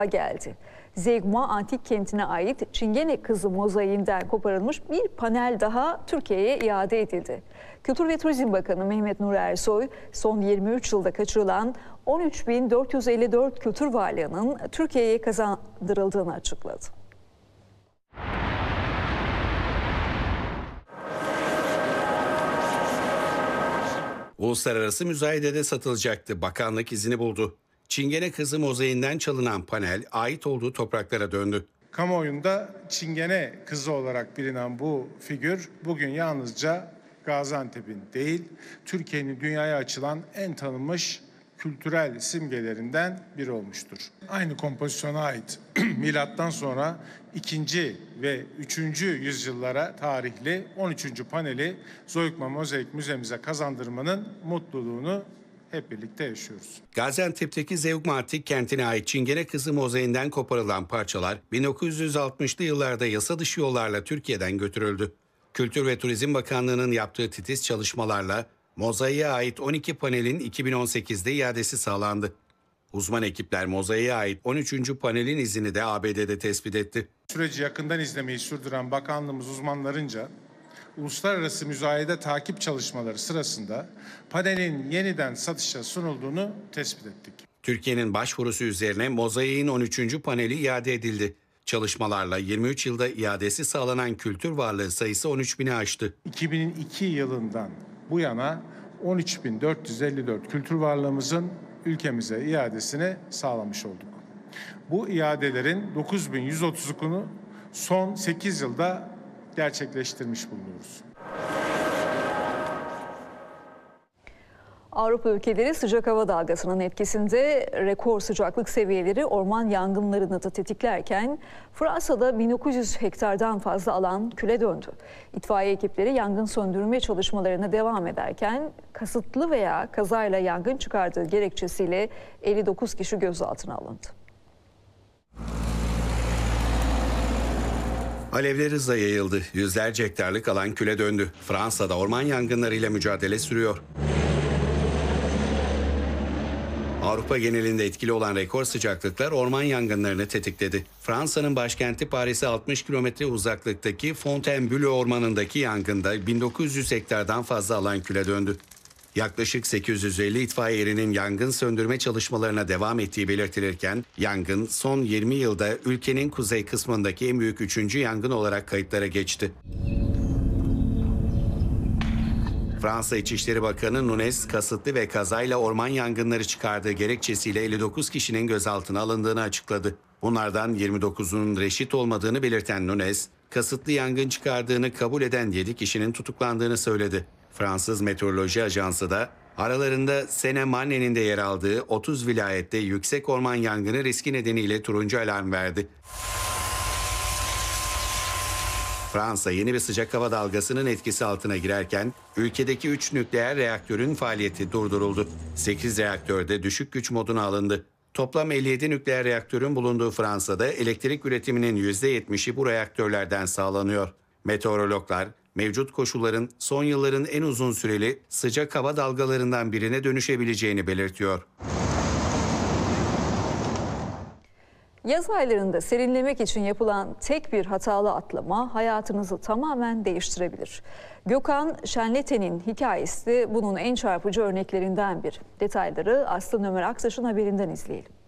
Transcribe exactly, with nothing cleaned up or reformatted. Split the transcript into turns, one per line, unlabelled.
geldi. Zeugma antik kentine ait Çingene Kızı mozaiğinden koparılmış bir panel daha Türkiye'ye iade edildi. Kültür ve Turizm Bakanı Mehmet Nur Ersoy, son yirmi üç yılda kaçırılan on üç bin dört yüz elli dört kültür varlığının Türkiye'ye kazandırıldığını açıkladı.
Uluslararası müzayedede satılacaktı. Bakanlık izini buldu. Çingene Kızı mozaiğinden çalınan panel ait olduğu topraklara döndü.
Kamuoyunda Çingene Kızı olarak bilinen bu figür bugün yalnızca Gaziantep'in değil, Türkiye'nin dünyaya açılan en tanınmış kültürel simgelerinden biri olmuştur. Aynı kompozisyona ait milattan sonra ikinci ve üçüncü yüzyıllara tarihli on üçüncü paneli Zeugma Mozaik Müzemize kazandırmanın mutluluğunu hep birlikte yaşıyoruz.
Gaziantep'teki Zeugma Antik kentine ait Çingene Kızı mozaiğinden koparılan parçalar bin dokuz yüz altmışlı yıllarda yasa dışı yollarla Türkiye'den götürüldü. Kültür ve Turizm Bakanlığı'nın yaptığı titiz çalışmalarla mozaiğe ait on iki panelin iki bin on sekizde iadesi sağlandı. Uzman ekipler mozaiğe ait on üçüncü panelin izini de A B D'de tespit etti.
Süreci yakından izlemeyi sürdüren bakanlığımız uzmanlarınca uluslararası müzayede takip çalışmaları sırasında panelin yeniden satışa sunulduğunu tespit ettik.
Türkiye'nin başvurusu üzerine mozaiğin on üçüncü paneli iade edildi. Çalışmalarla yirmi üç yılda iadesi sağlanan kültür varlığı sayısı on üç bini aştı.
iki bin iki yılından bu yana on üç bin dört yüz elli dört kültür varlığımızın ülkemize iadesini sağlamış olduk. Bu iadelerin dokuz bin yüz otuzunu son sekiz yılda gerçekleştirmiş bulunuyoruz.
Avrupa ülkeleri sıcak hava dalgasının etkisinde rekor sıcaklık seviyeleri orman yangınlarını da tetiklerken Fransa'da bin dokuz yüz hektardan fazla alan küle döndü. İtfaiye ekipleri yangın söndürme çalışmalarına devam ederken kasıtlı veya kazayla yangın çıkardığı gerekçesiyle elli dokuz kişi gözaltına alındı.
Alevler hızla yayıldı. Yüzlerce hektarlık alan küle döndü. Fransa'da orman yangınlarıyla mücadele sürüyor. Avrupa genelinde etkili olan rekor sıcaklıklar orman yangınlarını tetikledi. Fransa'nın başkenti Paris'e altmış kilometre uzaklıktaki Fontainebleau ormanındaki yangında bin dokuz yüz hektardan fazla alan küle döndü. Yaklaşık sekiz yüz elli itfaiye erinin yangın söndürme çalışmalarına devam ettiği belirtilirken, yangın son yirmi yılda ülkenin kuzey kısmındaki en büyük üçüncü yangın olarak kayıtlara geçti. Fransa İçişleri Bakanı Nunes, kasıtlı ve kazayla orman yangınları çıkardığı gerekçesiyle elli dokuz kişinin gözaltına alındığını açıkladı. Bunlardan yirmi dokuzunun reşit olmadığını belirten Nunes, kasıtlı yangın çıkardığını kabul eden yedi kişinin tutuklandığını söyledi. Fransız Meteoroloji Ajansı da aralarında Seine-Marne'nin de yer aldığı otuz vilayette yüksek orman yangını riski nedeniyle turuncu alarm verdi. Fransa yeni bir sıcak hava dalgasının etkisi altına girerken ülkedeki üç nükleer reaktörün faaliyeti durduruldu. sekiz reaktörde düşük güç moduna alındı. Toplam elli yedi nükleer reaktörün bulunduğu Fransa'da elektrik üretiminin yüzde yetmişi bu reaktörlerden sağlanıyor. Meteorologlar mevcut koşulların son yılların en uzun süreli sıcak hava dalgalarından birine dönüşebileceğini belirtiyor.
Yaz aylarında serinlemek için yapılan tek bir hatalı atlama hayatınızı tamamen değiştirebilir. Gökhan Şenlete'nin hikayesi bunun en çarpıcı örneklerinden biri. Detayları Aslı Ömer Aktaş'ın haberinden izleyelim.